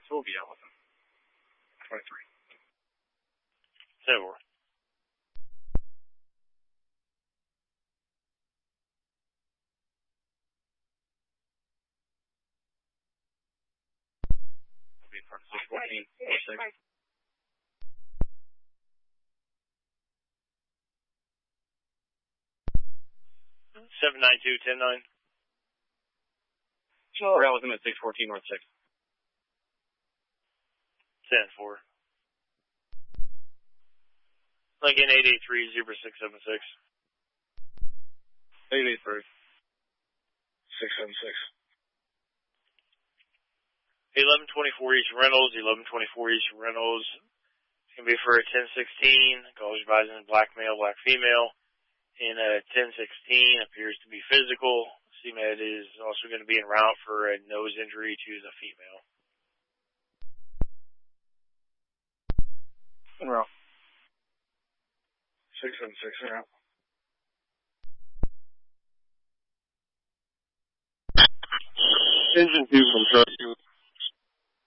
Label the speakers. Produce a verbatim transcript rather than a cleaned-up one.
Speaker 1: So we'll be out with him. twenty-three.
Speaker 2: ten four.
Speaker 1: We'll be in front of six fourteen. Or six.
Speaker 2: seven nine two, ten nine.
Speaker 1: So we're out with him at six fourteen North six.
Speaker 2: ten four. Lincoln eight eight three, zero six seven six.
Speaker 1: eight eight three. six seven six.
Speaker 2: eleven twenty-four East Reynolds, eleven twenty-four East Reynolds. It's going to be for a ten sixteen. Calls advising black male, black female. In a ten sixteen, appears to be physical. C M E D is also going to be en route for a nose injury to the female.
Speaker 1: En route. six seven six, en route.
Speaker 3: Engine two from Trust.